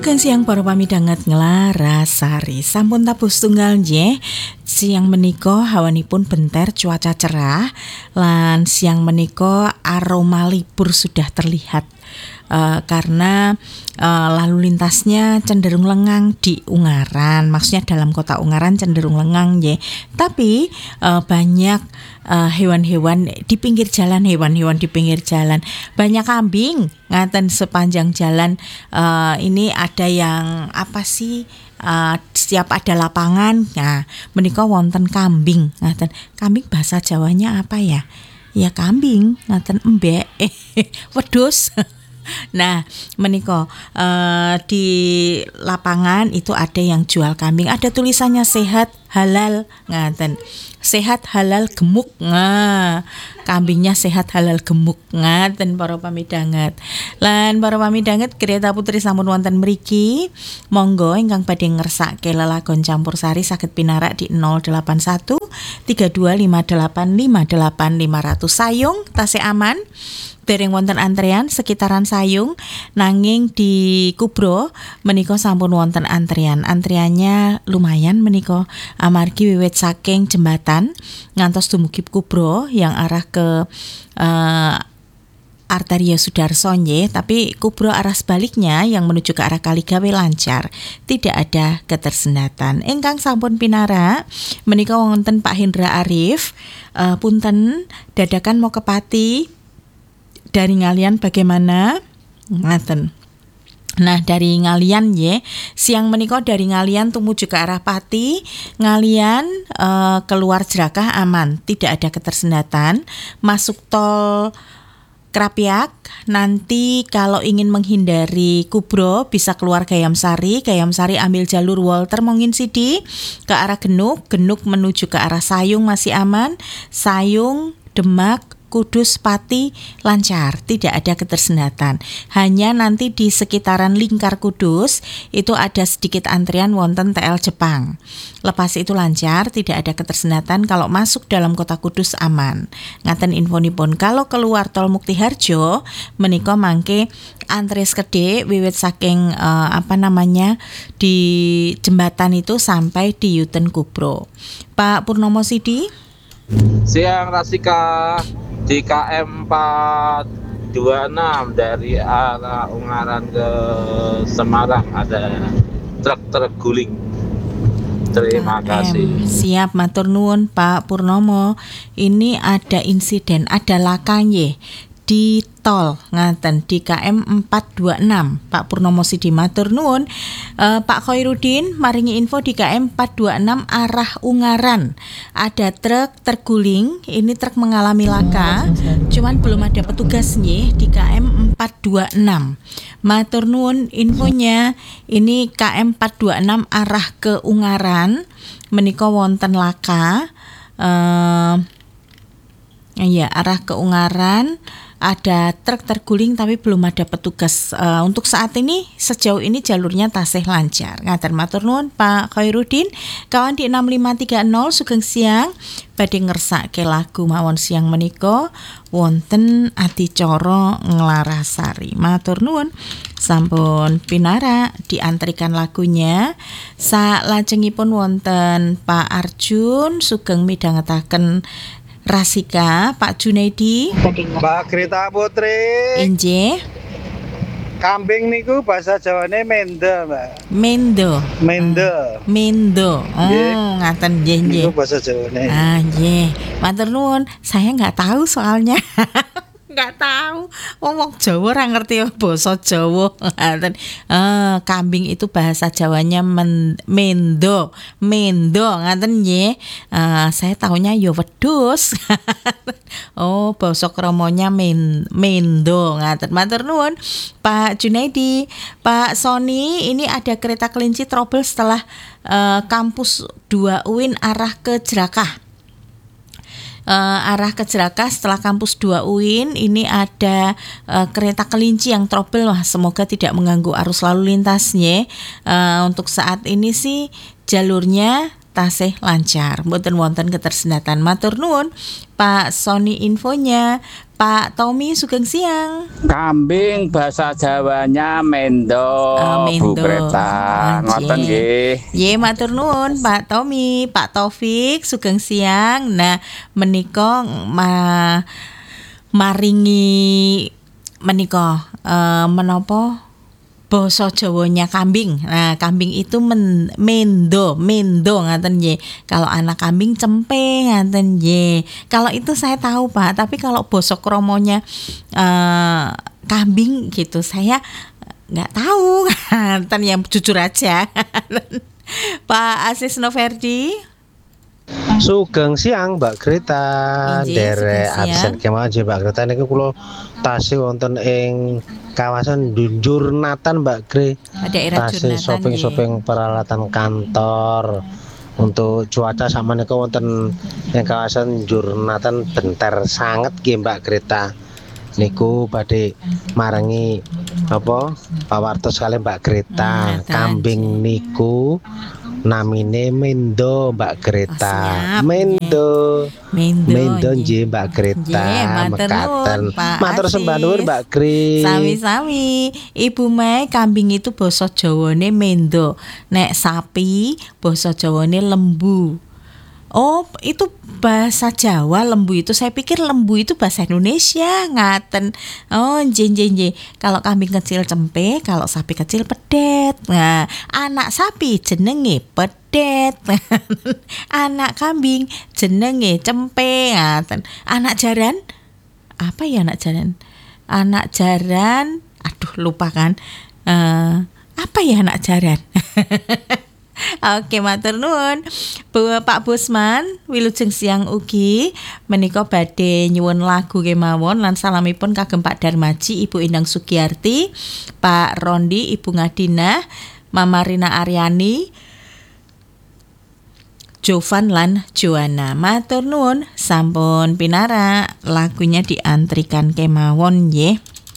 Sugeng siang para pamidhanget Nglarasari. Sampun tabuh setunggal nggih. Siang menika hawanipun benter, cuaca cerah, lan siang menika aroma libur sudah terlihat. Karena lalu lintasnya cenderung lengang di Ungaran, maksudnya dalam kota Ungaran cenderung lengang nggih. Tapi banyak hewan-hewan di pinggir jalan, banyak kambing ngaten sepanjang jalan. Ini ada yang apa sih? Setiap ada lapangan, nah menika wonten kambing ngaten. Kambing bahasa Jawanya apa ya? Ya kambing ngaten embek wedhus. Nah, menika di lapangan itu ada yang jual kambing, ada tulisannya sehat halal ngaten. Sehat halal gemuk. Nah, kambingnya sehat halal gemuk ngaten para pamidhanget. Lan para pamidhanget Greta Putri sampun wonten mriki. Monggo ingkang badhe ngersake lelagon campursari saged pinarak di 081 3258 58 500. Sayung tasih aman. Dereng wonten antrean sekitaran Sayung, nanging di Kubro menika sampun wonten antrean. Antreannya lumayan menika amargi wiwit saking jembatan ngantos dumugi Kubro yang arah ke Arteria Sudarso nggih, tapi Kubro arah sebaliknya yang menuju ke arah Kaligawe lancar, tidak ada ketersendatan. Ingkang sampun pinarak menika wonten Pak Hendra Arif, punten dadakan mau ke Pati. Dari Ngalian bagaimana? Ngaten. Nah, dari Ngalian ya, siang menika dari Ngalian tumuju ke arah Pati, Ngalian keluar Jerakah aman, tidak ada ketersendatan. Masuk tol Krapyak, nanti kalau ingin menghindari Kubro bisa keluar Gayam Sari ambil jalur Walter Mongin Sidi ke arah Genuk menuju ke arah Sayung masih aman, Sayung, Demak, Kudus, Pati lancar, tidak ada ketersendatan. Hanya nanti di sekitaran lingkar Kudus itu ada sedikit antrian wonten TL Jepang. Lepas itu lancar, tidak ada ketersendatan. Kalau masuk dalam kota Kudus aman. Ngaten infonipun. Kalau keluar tol Muktiharjo menika mangke antres gede wiwit saking di jembatan itu sampai di Yuten Kubro. Pak Purnomo Sidi. Siang Rasika. Di KM 426 dari arah Ungaran ke Semarang ada truk terguling. Terima kasih. Siap, matur nuwun Pak Purnomo. Ini ada insiden, ada laka nggih di tol ngaten di KM 426. Pak Purnomo Sidi matur nuwun. Pak Khairuddin maringi info di KM 426 arah Ungaran. Ada truk terguling, ini truk mengalami laka. Cuman belum ada petugas nggih di KM 426. Matur nuwun infonya. Ini KM 426 arah ke Ungaran menika wonten laka. Arah ke Ungaran ada truk terguling tapi belum ada petugas. Untuk saat ini sejauh ini jalurnya tasih lancar. Ngatur matur nuwun Pak Khairuddin. Kawan di 6530 sugeng siang badhe ngersake lagu mawon siang menika wonten adicara Nglarasari. Matur nuwun. Sampun pinarak diantrikan lagunya. Salajengipun wonten Pak Arjun sugeng midhangetaken Rasika, Pak Junaidi, Mbak Greta Putri. Inje. Kambing niku bahasa Jawane mendo, Mbak. Mendo. Oh, ngaten nggih. Niku bahasa Jawane. Nggih. Matur nuwun. Saya enggak tahu soalnya. Enggak tahu. Wong Jawa ora ngerti basa Jawa. Kambing itu bahasa Jawanya mendo ngaten nggih. Saya taunya ya wedhus. Oh, basa kramonya mendo ngaten. Matur nuwun Pak Junaidi. Pak Sony, ini ada kereta kelinci trouble setelah kampus 2 UIN arah ke Jerakah. Arah ke Jerakah setelah kampus 2 UIN ini ada kereta kelinci yang trouble. Semoga tidak mengganggu arus lalu lintasnya. Untuk saat ini sih jalurnya tasih lancar, mboten wonten ketersendatan. Matur nuwun Pak Sony infonya. Pak Tommy sugeng siang. Kambing bahasa Jawanya mendo, Bu Mendo. Greta. Ngoten nggih. Nggih, matur nuwun Pak Tommy, Pak Taufik sugeng siang. Nah, menika maringi menika menapa basa Jawanya kambing. Nah, kambing itu mendo ngaten nggih. Kalau anak kambing cempe ngaten nggih. Kalau itu saya tahu, Pak, tapi kalau basa kromonya kambing gitu saya nggak tahu. Ngaten yang jujur aja. Pak Asis Noverdi. Sugeng siang Mbak Greta. Inggih, Derek sugeng siang. absen kemawon Mbak Greta niku kula tasih wonten ing kawasan Jurnatan Mbak Gre. Daerah Tasih Jurnatan, shopping peralatan kantor. Untuk cuaca sama niku wonten ing kawasan Jurnatan benter sanget nggih Mbak Greta. Niku badhe marangi apa pawartos kali Mbak Greta. Kambing niku namine mendo Mbak Greta. Siap, Mendo nggih Mbak Greta. Nggih, matur Mekaten. nuwun, Pak Matur sembah nuwun Asis. Mbak Gri. Sami-sami. Ibu Mai, kambing itu basa Jawane mendo. Nek sapi basa Jawane lembu. Oh, itu bahasa Jawa lembu itu. Saya pikir lembu itu bahasa Indonesia, ngaten. Oh, nggih. Kalau kambing kecil cempe, kalau sapi kecil pedet. Nah, anak sapi jenenge pedet. Anak kambing jenenge cempe, ngaten. Anak jaran apa ya anak jaran? Anak jaran, aduh lupa kan. Apa ya anak jaran? Oke, matur nuwun. Pak Busman, wilujeng siang ugi menika badhe nyuwun lagu kemawon lan salamipun kagem Pak Darmaji, Ibu Endang Sugiyarti, Pak Rondi, Ibu Ngadina, Mama Rina Aryani, Jovan lan Joanna. Matur nuwun, sampun pinara lagunya diantrikan kemawon nggih.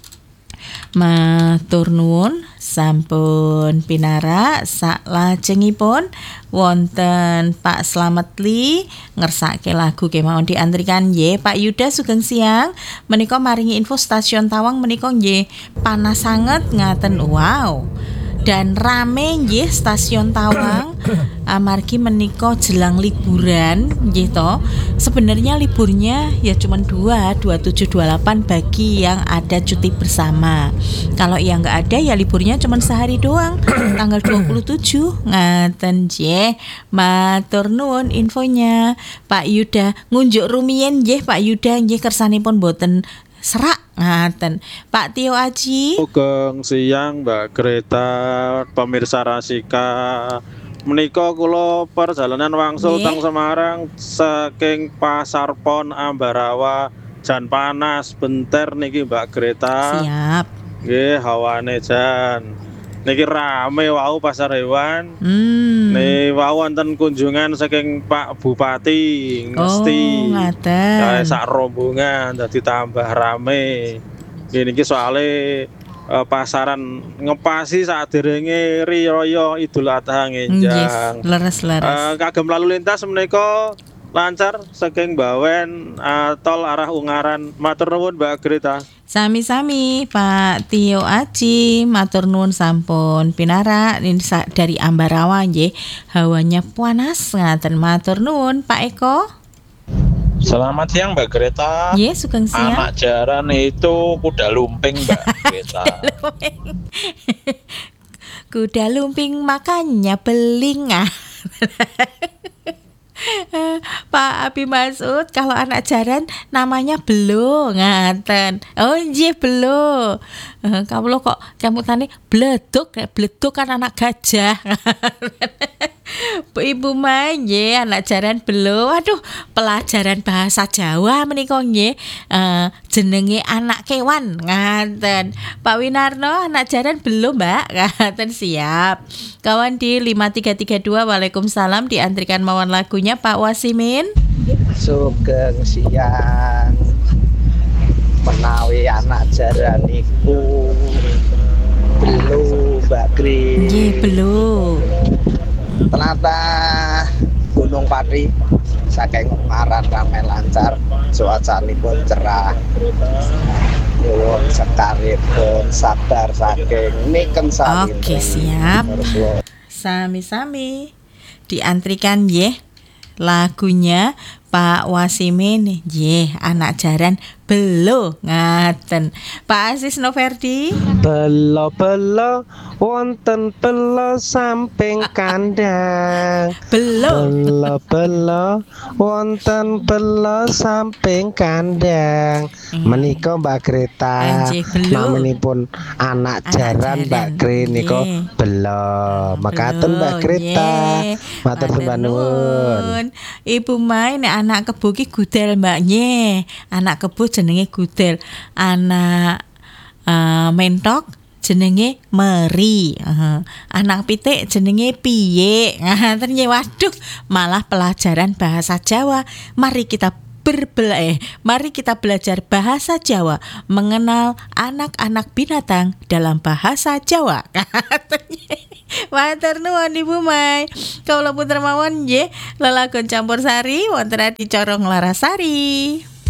Matur nuwun sampun pinara salajengipun wonten Pak Slametli ngersake lagu kemawon diantrikan nggih. Pak Yuda sugeng siang menika maringi info stasiun Tawang menika nggih panas sanget ngaten. Wow. Dan rame nggih stasiun Tawang amargi menika jelang liburan nggih to. Sebenarnya liburnya ya cuma 27 28 bagi yang ada cuti bersama. Kalau yang enggak ada ya liburnya cuma sehari doang. Tanggal 27 ngaten nggih. Matur nuwun infonya. Pak Yuda ngunjuk rumiyin nggih Pak Yuda nggih kersanipun boten serak ngaten. Pak Tio Aji. Sugeng siang Mbak Greta, pemirsa Rasika. Menika kula perjalanan wangsul Nggih. teng Semarang saking Pasar Pon Ambarawa jan panas benter niki Mbak Greta. Siap. Nggih, hawane jan. Niki rame wau pasar hewan. Nih wau wonten kunjungan saking Pak Bupati ngesti. Oh, ngaten. Kae sak rombongan dadi tambah rame. Niki soale pasaran ngepasi saderenge riyaya Idul Adha ngenjang. Leres. Kagem lalu lintas menika lancar saking Bawen tol arah Ungaran. Matur nuwun Mbak Greta. Sami-sami Pak Tio Aji, matur nuwun sampun pinara ini dari Ambarawa nggih. Hawanya panas ngaten. Matur nuwun Pak Eko. Selamat siang Mbak Greta. Nggih, sugeng siang. Anak jaran itu kuda lumping Mbak Greta. Kuda lumping makanya beling. Pak Abi Masud, kalau anak jaran namanya Belo ngaten. Oh nggih Belo. Kamu kok camutane bleduk kan anak gajah. Ibu Mai nggih anak jaran Belo. Waduh, pelajaran bahasa Jawa menika nggih. Jenenge anak kewan ngaten. Pak Winarno anak jaran Belo Mbak ngaten. Siap. Kawan di 5332 Waalaikumsalam diantrikan mawon lagunya Pak Wasimin. Sugeng siang menawi anak jaran iku Belo Mbak Gri. Nggih Belo. Ternyata Bupati saking Ungaran rame lancar, cuacanipun cerah. Nyuwun sekaripun sabar saking Niken Salinting. Oke, siap. Terus Sami-sami diantrikan nggih lagunya Pak Wasimin nggih anak jaran belo ngaten. Pak Aziz Noverdi. Belo-belo wonten belo samping kandang. Belo. Belo-belo wonten belo samping kandang. Menika Mbak Greta. Anjih, belo. Namanipun anak Anak jaran Mbak jaran, Gre nika nggih. belo. Mekaten Mbak Belo, Greta. nggih. Matur sembah nuwun. Ibu Mai nek anak kebo ki gudel Mbak nggih. Anak kebo jenenge gudel. Anak mentok jenenge meri. Anak pitik jenenge piye. Ngaten nggih. Waduh, malah pelajaran bahasa Jawa. Mari kita mari kita belajar bahasa Jawa, mengenal anak-anak binatang dalam bahasa Jawa. Matur nuwun Ibu Mai. Kula puter mawon nggih lelagon campursari wonten adi Corong Larasari.